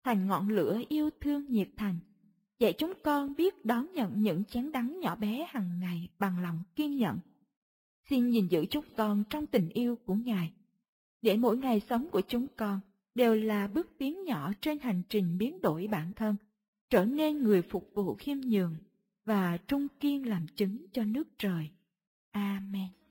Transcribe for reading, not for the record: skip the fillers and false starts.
thành ngọn lửa yêu thương nhiệt thành, dạy chúng con biết đón nhận những chén đắng nhỏ bé hàng ngày bằng lòng kiên nhẫn. Xin gìn giữ chúng con trong tình yêu của Ngài, để mỗi ngày sống của chúng con đều là bước tiến nhỏ trên hành trình biến đổi bản thân, trở nên người phục vụ khiêm nhường và trung kiên làm chứng cho nước trời. Amen.